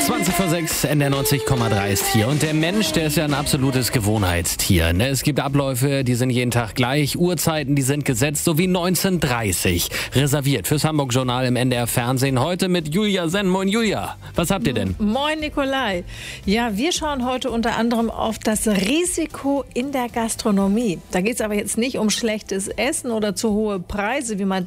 20:06 in der 90,3 ist hier. Und der Mensch, der ist ja ein absolutes Gewohnheitstier. Ne? Es gibt Abläufe, die sind jeden Tag gleich. Uhrzeiten, die sind gesetzt, so wie 19:30. Reserviert fürs Hamburg-Journal im NDR-Fernsehen. Heute mit Julia Senn. Moin Julia, was habt ihr denn? Moin Nikolai. Ja, wir schauen heute unter anderem auf das Risiko in der Gastronomie. Da geht es aber jetzt nicht um schlechtes Essen oder zu hohe Preise, wie man